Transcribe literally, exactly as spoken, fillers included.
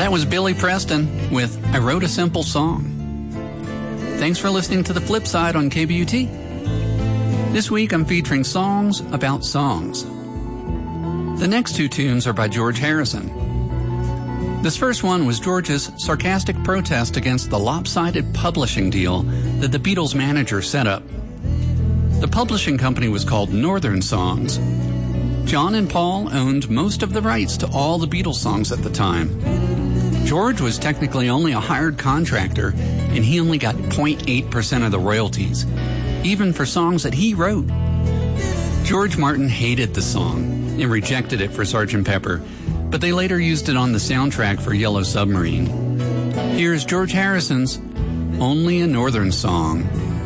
That was Billy Preston with I Wrote a Simple Song. Thanks for listening to The Flip Side on K B U T. This week I'm featuring songs about songs. The next two tunes are by George Harrison. This first one was George's sarcastic protest against the lopsided publishing deal that the Beatles' manager set up. The publishing company was called Northern Songs. John and Paul owned most of the rights to all the Beatles songs at the time. George was technically only a hired contractor, and he only got zero point eight percent of the royalties, even for songs that he wrote. George Martin hated the song and rejected it for Sergeant Pepper, but they later used it on the soundtrack for Yellow Submarine. Here's George Harrison's Only a Northern Song.